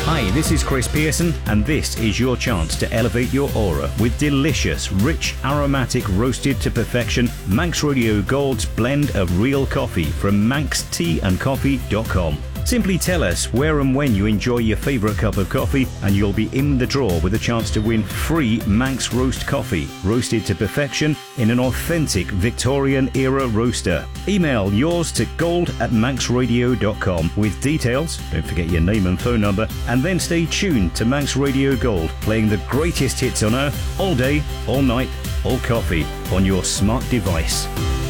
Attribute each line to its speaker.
Speaker 1: Hi, this is Chris Pearson, and this is your chance to elevate your aura with delicious, rich, aromatic, roasted to perfection Manx Radio Gold's blend of real coffee from manxteaandcoffee.com. Simply tell us where and when you enjoy your favourite cup of coffee, and you'll be in the draw with a chance to win free Manx Roast coffee, roasted to perfection in an authentic Victorian-era roaster. Email yours to gold@manxradio.com with details, don't forget your name and phone number, and then stay tuned to Manx Radio Gold, playing the greatest hits on earth, all day, all night, all coffee, on your smart device.